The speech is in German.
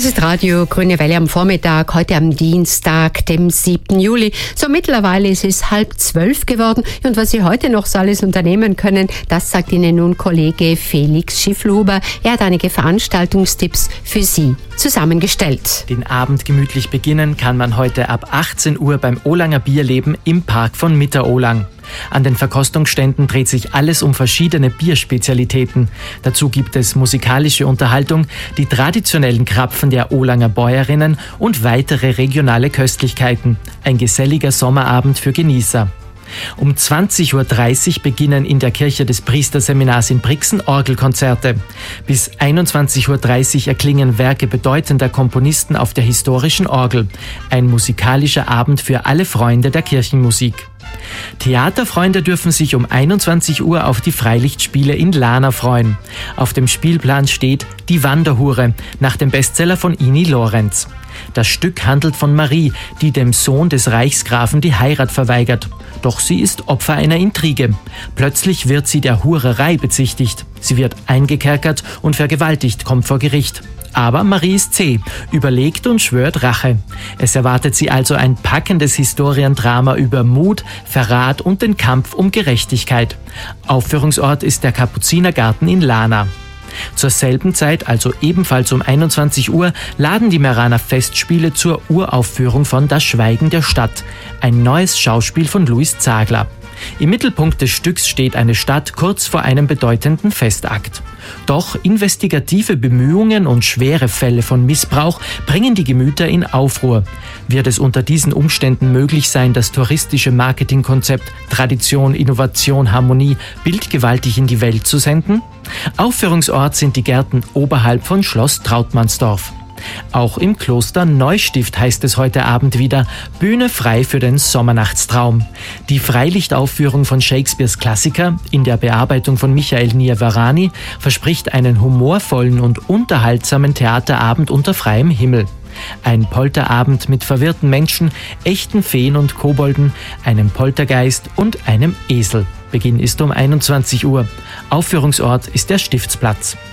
ist Radio Grüne Welle am Vormittag, heute am Dienstag, dem 7. Juli. So mittlerweile ist es 11:30 geworden. Und was Sie heute noch so alles unternehmen können, das sagt Ihnen nun Kollege Felix Schifflhuber. Er hat einige Veranstaltungstipps für Sie zusammengestellt. Den Abend gemütlich beginnen kann man heute ab 18 Uhr beim Olanger Bierleben im Park von Mitterolang. An den Verkostungsständen dreht sich alles um verschiedene Bierspezialitäten. Dazu gibt es musikalische Unterhaltung, die traditionellen Krapfen der Olanger Bäuerinnen und weitere regionale Köstlichkeiten. Ein geselliger Sommerabend für Genießer. Um 20.30 Uhr beginnen in der Kirche des Priesterseminars in Brixen Orgelkonzerte. Bis 21.30 Uhr erklingen Werke bedeutender Komponisten auf der historischen Orgel. Ein musikalischer Abend für alle Freunde der Kirchenmusik. Theaterfreunde dürfen sich um 21 Uhr auf die Freilichtspiele in Lahna freuen. Auf dem Spielplan steht Die Wanderhure nach dem Bestseller von Ini Lorenz. Das Stück handelt von Marie, die dem Sohn des Reichsgrafen die Heirat verweigert. Doch sie ist Opfer einer Intrige. Plötzlich wird sie der Hurerei bezichtigt. Sie wird eingekerkert und vergewaltigt, kommt vor Gericht. Aber Marie ist zäh, überlegt und schwört Rache. Es erwartet sie also ein packendes Historiendrama über Mut, Verrat und den Kampf um Gerechtigkeit. Aufführungsort ist der Kapuzinergarten in Lahna. Zur selben Zeit, also ebenfalls um 21 Uhr, laden die Meraner Festspiele zur Uraufführung von Das Schweigen der Stadt, ein neues Schauspiel von Louis Zagler. Im Mittelpunkt des Stücks steht eine Stadt kurz vor einem bedeutenden Festakt. Doch investigative Bemühungen und schwere Fälle von Missbrauch bringen die Gemüter in Aufruhr. Wird es unter diesen Umständen möglich sein, das touristische Marketingkonzept Tradition, Innovation, Harmonie bildgewaltig in die Welt zu senden? Aufführungsort sind die Gärten oberhalb von Schloss Trautmannsdorf. Auch im Kloster Neustift heißt es heute Abend wieder Bühne frei für den Sommernachtstraum. Die Freilichtaufführung von Shakespeares Klassiker in der Bearbeitung von Michael Niavarani verspricht einen humorvollen und unterhaltsamen Theaterabend unter freiem Himmel. Ein Polterabend mit verwirrten Menschen, echten Feen und Kobolden, einem Poltergeist und einem Esel. Beginn ist um 21 Uhr. Aufführungsort ist der Stiftsplatz.